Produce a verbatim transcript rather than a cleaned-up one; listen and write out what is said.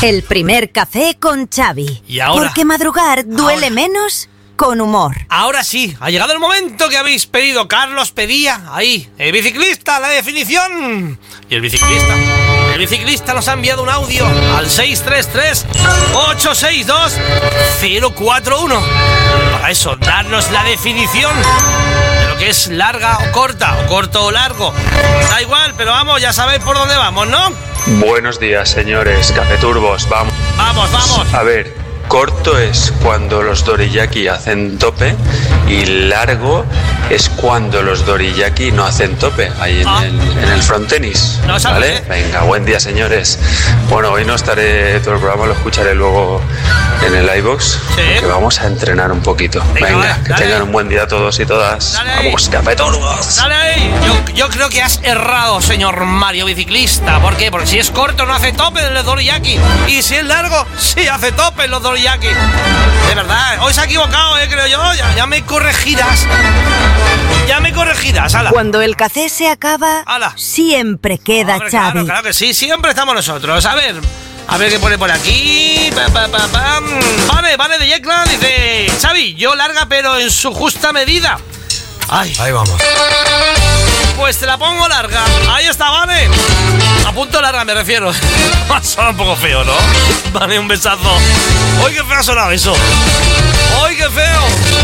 El primer café con Xavi. Y ahora, porque madrugar duele ahora. menos con humor. Ahora sí, ha llegado el momento que habéis pedido. Carlos pedía ahí, el biciclista, la definición. Y el biciclista, el biciclista nos ha enviado un audio al seis tres tres, ocho seis dos, cero cuatro uno. Para eso, darnos la definición de lo que es larga o corta, o corto o largo. Da igual, pero vamos, ya sabéis por dónde vamos, ¿no? Buenos días, señores cafeturbos, vamos. Vamos, vamos. A ver, corto es cuando los doriyaki hacen tope y largo es cuando los doriyaki no hacen tope, ahí en, Ah. el, en el frontenis. No sabes, ¿Vale? ¿eh? Venga, buen día, señores. Bueno, hoy no estaré todo el programa, lo escucharé luego en el iVoox, Sí. que vamos a entrenar un poquito. Venga, Venga, vale, que dale. tengan un buen día todos y todas. Dale ahí. Vamos, cafeturbos. Dale ahí. Yo, yo creo que has errado, señor Mario Biciclista. ¿Por qué? Porque si es corto no hace tope en los doriyaki. Y si es largo, sí hace tope en los doriyaki. De verdad, hoy se ha equivocado, eh, creo yo. Ya, ya me corregirás. Ya me corregirás, ala. Cuando el café se acaba, Ala. siempre queda Hombre, Xavi. claro, claro que sí, siempre estamos nosotros. A ver, a ver qué pone por aquí. Pa, pa, pa, pam. Vale, vale, de Yeclan dice: Xavi, yo larga, pero en su justa medida. Ay, Ahí vamos. pues te la pongo larga. Ahí está, vale. A punto larga me refiero. Suena un poco feo, ¿no? Vale, un besazo. ¡Ay, qué feo ha sonado eso! ¡Ay, qué feo!